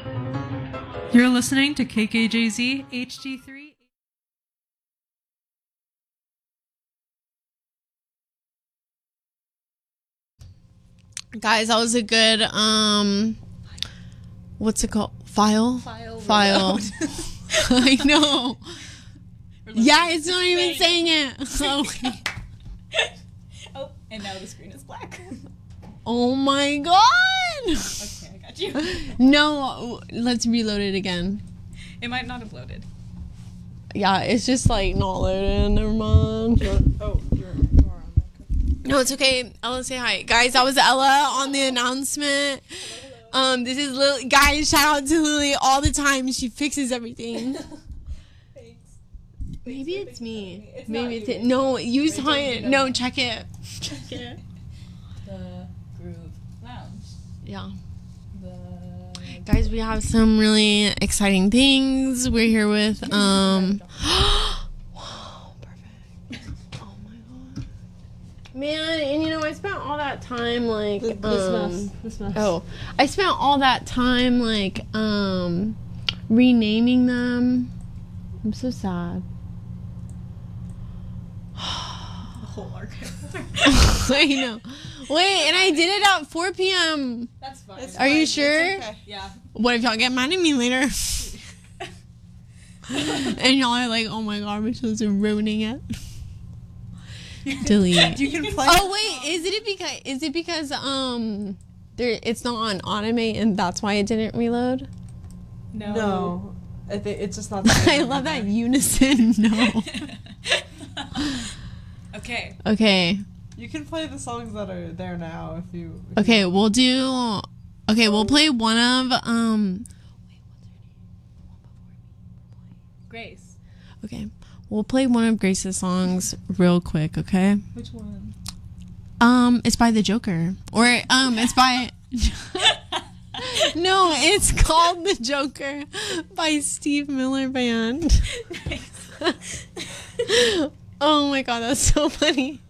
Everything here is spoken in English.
You're listening to KKJZ HD3. Guys, that was a good what's it called? File. I know. Yeah, it's not even saying it. Okay. Oh, and now the screen is black. Oh my god. Okay, I got you. No, let's reload it again. It might not have loaded. Yeah, it's just like not loading. Never mind. You're on. Okay. No, it's okay. Ella, say hi. Guys, that was Ella on the announcement. This is Lily. Guys, shout out to Lily all the time. She fixes everything. Thanks. Maybe it's me. It's Maybe not it's you. no. Use Wait, high. don't- No, check it. Check it. The Groove Lounge. Yeah. The Guys, we have some really exciting things. We're here with wow, perfect. Oh my god. Man, and you know, I spent all that time like This mess. oh, I spent all that time like renaming them. I'm so sad. the whole archive. I know. Wait, and I did it at 4 p.m. That's fine. It's Are you fine, sure? it's okay. Yeah. What if y'all get mad at me later? And y'all are like, oh my god, Rachel's ruining it. Delete. You can play. Oh wait, is it because there it's not on automate and that's why it didn't reload? No, I think it's just not. I love that unison. No. Okay. Okay. You can play the songs that are there now if you. Okay, we'll do. Okay, we'll play one of Grace. Okay, we'll play one of Grace's songs real quick. Okay. Which one? It's by the Joker, or it's by. No, it's called The Joker by Steve Miller Band. Nice. Oh my god, that's so funny.